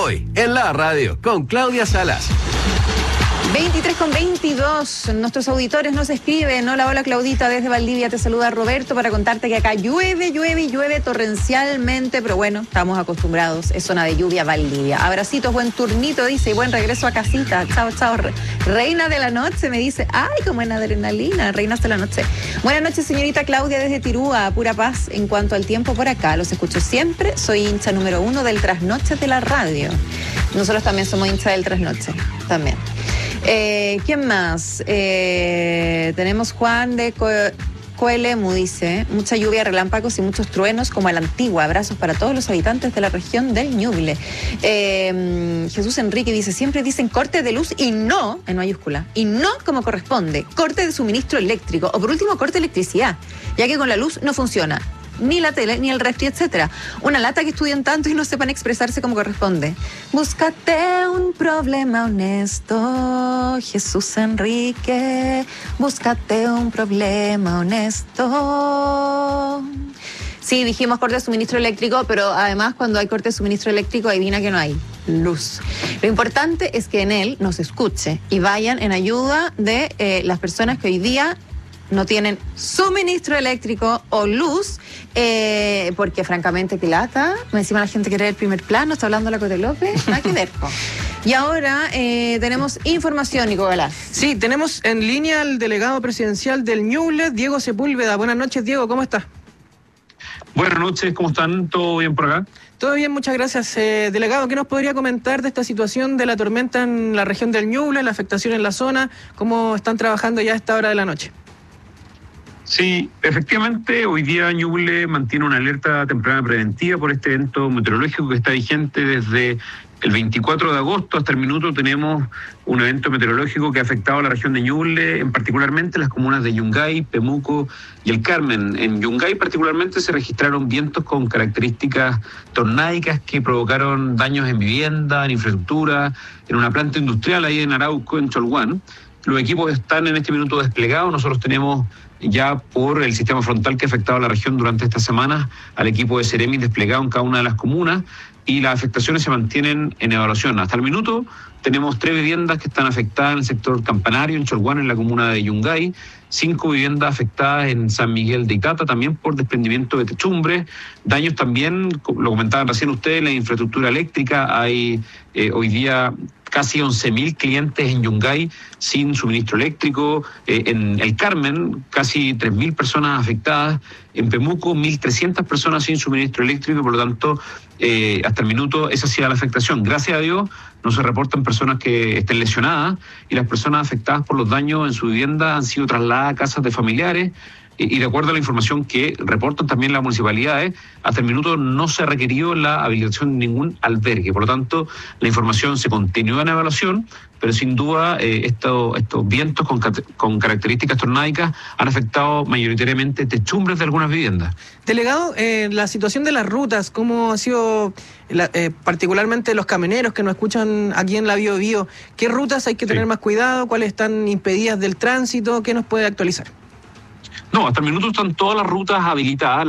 Hoy, en la radio, con Claudia Salas. 23:22, nuestros auditores nos escriben. Hola Claudita, desde Valdivia te saluda Roberto para contarte que acá llueve torrencialmente, pero bueno, estamos acostumbrados, es zona de lluvia Valdivia. Abracitos, buen turnito, dice, y buen regreso a casita. Chao, reina de la noche, me dice, ay, como en adrenalina, reinas de la noche. Buenas noches, señorita Claudia, desde Tirúa, pura paz. En cuanto al tiempo por acá, los escucho siempre, soy hincha número 1 del Trasnoches de la radio. Nosotros también somos hincha del Trasnoche, también. ¿Quién más? Tenemos Juan de Coelemu, dice, mucha lluvia, relámpagos y muchos truenos como a la antigua. Abrazos para todos los habitantes de la región del Ñuble. Jesús Enrique dice, siempre dicen corte de luz y no, en mayúscula, y no como corresponde, corte de suministro eléctrico o por último corte de electricidad, ya que con la luz no funciona ni la tele, ni el refri, etcétera. Una lata que estudian tanto y no sepan expresarse como corresponde. Búscate un problema honesto, Jesús Enrique. Búscate un problema honesto. Sí, dijimos corte de suministro eléctrico, pero además cuando hay corte de suministro eléctrico, adivina que no hay luz. Lo importante es que en él nos escuche y vayan en ayuda de las personas que hoy día no tienen suministro eléctrico o luz, porque francamente que lata, encima la gente quiere ver el primer plano, está hablando la Cote López, nada que ver. Y ahora tenemos información, Nico Galás. Sí, tenemos en línea al delegado presidencial del Ñuble, Diego Sepúlveda. Buenas noches, Diego, ¿cómo estás? Buenas noches, ¿cómo están? ¿Todo bien por acá? Todo bien, muchas gracias. Delegado, ¿qué nos podría comentar de esta situación de la tormenta en la región del Ñuble, la afectación en la zona? ¿Cómo están trabajando ya a esta hora de la noche? Sí, efectivamente, hoy día Ñuble mantiene una alerta temprana preventiva por este evento meteorológico que está vigente desde el 24 de agosto hasta el minuto. Tenemos un evento meteorológico que ha afectado a la región de Ñuble, en particularmente las comunas de Yungay, Pemuco y El Carmen. En Yungay particularmente se registraron vientos con características tornáicas que provocaron daños en vivienda, en infraestructura, en una planta industrial ahí en Arauco, en Cholguán. Los equipos están en este minuto desplegados. Nosotros tenemos ya por el sistema frontal que ha afectado a la región durante estas semanas al equipo de Ceremi desplegado en cada una de las comunas y las afectaciones se mantienen en evaluación. Hasta el minuto tenemos 3 viviendas que están afectadas en el sector Campanario, en Cholguán, en la comuna de Yungay, 5 viviendas afectadas en San Miguel de Itata, también por desprendimiento de techumbres, daños también, lo comentaban recién ustedes, en la infraestructura eléctrica. Hay hoy día casi 11.000 clientes en Yungay sin suministro eléctrico, en El Carmen casi 3.000 personas afectadas, en Pemuco 1.300 personas sin suministro eléctrico, por lo tanto hasta el minuto esa ha sido la afectación. Gracias a Dios no se reportan personas que estén lesionadas y las personas afectadas por los daños en su vivienda han sido trasladadas a casas de familiares. Y de acuerdo a la información que reportan también las municipalidades, hasta el minuto no se ha requerido la habilitación de ningún albergue. Por lo tanto, la información se continúa en evaluación, pero sin duda estos vientos con características tornáicas han afectado mayoritariamente techumbres de algunas viviendas. Delegado, la situación de las rutas, ¿cómo ha sido, particularmente los camioneros que nos escuchan aquí en la Bío Bío? ¿Qué rutas hay que tener más cuidado? ¿Cuáles están impedidas del tránsito? ¿Qué nos puede actualizar? No, hasta el minuto están todas las rutas habilitadas.